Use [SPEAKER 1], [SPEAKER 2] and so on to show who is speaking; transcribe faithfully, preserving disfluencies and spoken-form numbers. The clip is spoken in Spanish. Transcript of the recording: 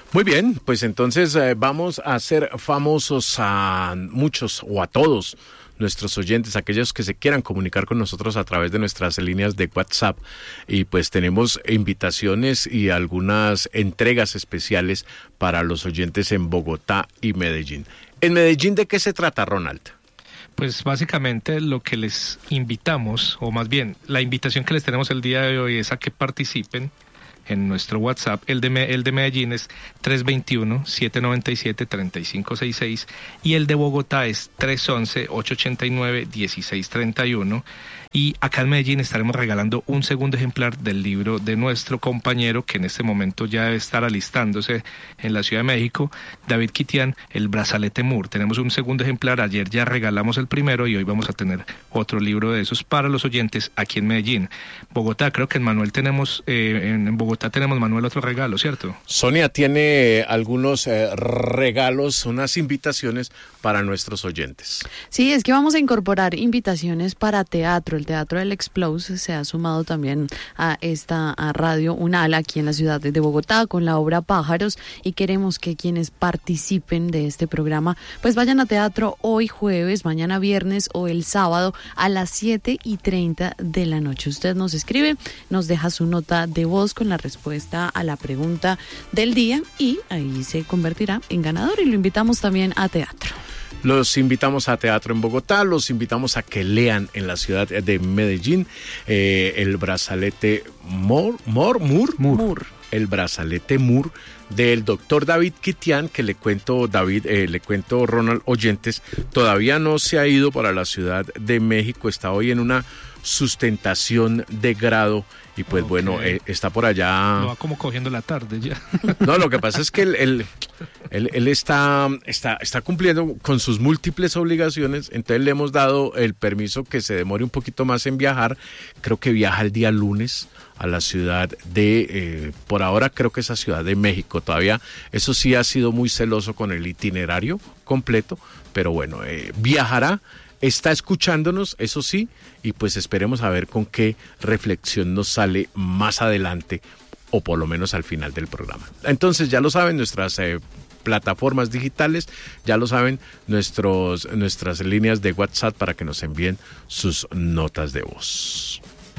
[SPEAKER 1] Muy bien, pues entonces eh, vamos a hacer famosos a muchos o a todos nuestros oyentes, aquellos que se quieran comunicar con nosotros a través de nuestras líneas de WhatsApp, y pues tenemos invitaciones y algunas entregas especiales para los oyentes en Bogotá y Medellín. ¿En Medellín de qué se trata, Ronald?
[SPEAKER 2] Pues básicamente lo que les invitamos, o más bien la invitación que les tenemos el día de hoy es a que participen en nuestro WhatsApp. El de, el de Medellín es tres dos uno, siete nueve siete, tres cinco seis seis y el de Bogotá es tres once, ocho ochenta y nueve, dieciséis treinta y uno. Y acá en Medellín estaremos regalando un segundo ejemplar del libro de nuestro compañero, que en este momento ya debe estar alistándose en la Ciudad de México, David Kitian, El Brazalete Moore. Tenemos un segundo ejemplar, ayer ya regalamos el primero y hoy vamos a tener otro libro de esos para los oyentes aquí en Medellín. Bogotá, creo que en Manuel tenemos, eh, en Bogotá tenemos, Manuel, otro regalo, ¿cierto?
[SPEAKER 1] Sonia tiene algunos eh, regalos, unas invitaciones para nuestros oyentes.
[SPEAKER 3] Sí, es que vamos a incorporar invitaciones para teatro. El Teatro del Explose se ha sumado también a esta a radio Unal aquí en la ciudad de Bogotá con la obra Pájaros, y queremos que quienes participen de este programa pues vayan a teatro hoy jueves, mañana viernes o el sábado a las siete y treinta de la noche. Usted nos escribe, nos deja su nota de voz con la respuesta a la pregunta del día y ahí se convertirá en ganador, y lo invitamos también a teatro.
[SPEAKER 1] Los invitamos a teatro en Bogotá, los invitamos a que lean en la ciudad de Medellín eh, El Brazalete Moore, Moore, Moore,
[SPEAKER 3] Moore.
[SPEAKER 1] El Brazalete Moore del doctor David Kitian, que le cuento, David, eh, le cuento, Ronald, oyentes, todavía no se ha ido para la Ciudad de México, está hoy en una sustentación de grado. Y pues okay. bueno, eh, está por allá.
[SPEAKER 2] Lo va como cogiendo la tarde ya.
[SPEAKER 1] No, lo que pasa es que él, él, él, él está, está, está cumpliendo con sus múltiples obligaciones, entonces le hemos dado el permiso que se demore un poquito más en viajar. Creo que viaja el día lunes a la ciudad de, eh, por ahora creo que es la Ciudad de México. Todavía, eso sí ha sido muy celoso con el itinerario completo, pero bueno, eh, viajará. Está escuchándonos, eso sí, y pues esperemos a ver con qué reflexión nos sale más adelante, o por lo menos al final del programa. Entonces ya lo saben, nuestras eh, plataformas digitales, ya lo saben, nuestros, nuestras líneas de WhatsApp para que nos envíen sus notas de voz.